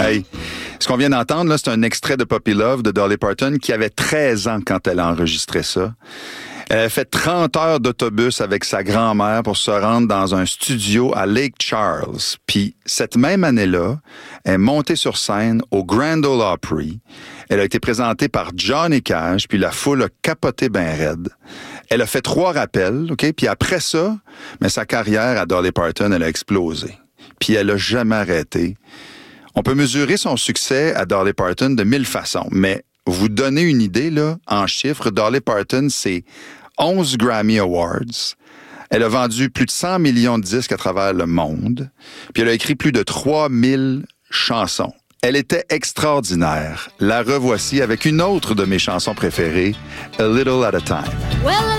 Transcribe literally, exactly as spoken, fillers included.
Hey, ce qu'on vient d'entendre, là, c'est un extrait de Puppy Love de Dolly Parton qui avait treize ans quand elle a enregistré ça. Elle a fait trente heures d'autobus avec sa grand-mère pour se rendre dans un studio à Lake Charles. Puis cette même année-là, elle est montée sur scène au Grand Ole Opry. Elle a été présentée par Johnny Cash, puis la foule a capoté ben raide. Elle a fait trois rappels, OK? Puis après ça, mais sa carrière à Dolly Parton, elle a explosé. Puis elle a jamais arrêté. On peut mesurer son succès à Dolly Parton de mille façons, mais vous donner une idée, là, en chiffres, Dolly Parton, c'est onze Grammy Awards. Elle a vendu plus de cent millions de disques à travers le monde. Puis elle a écrit plus de trois mille chansons. Elle était extraordinaire. La revoici avec une autre de mes chansons préférées, A Little at a Time. Well,